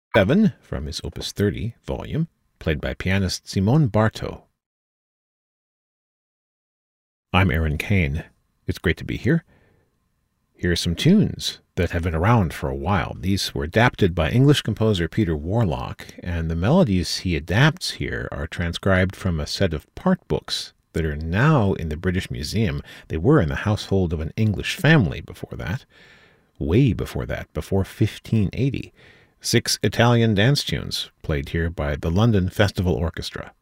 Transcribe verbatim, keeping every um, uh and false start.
seven from his Opus thirty volume, played by pianist Simone Barto. I'm Aaron Kane. It's great to be here. Here are some tunes that have been around for a while. These were adapted by English composer Peter Warlock, and the melodies he adapts here are transcribed from a set of part books that are now in the British Museum. They were in the household of an English family before that, way before that, before fifteen eighty. Six Italian dance tunes played here by the London Festival Orchestra.